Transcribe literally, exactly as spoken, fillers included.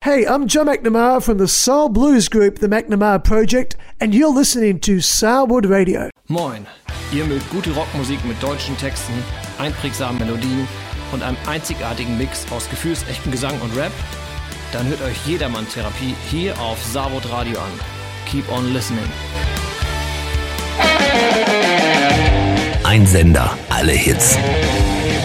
Hey, I'm Joe McNamara from the soul blues group The McNamara Project and you're listening to Sourwood Radio. Moin, ihr mögt gute Rockmusik mit deutschen Texten, einprägsamen Melodien und einem einzigartigen Mix aus gefühlsechten Gesang und Rap? Dann hört euch Jedermann Therapie hier auf Sourwood Radio an. Keep on listening. Ein Sender, alle Hits.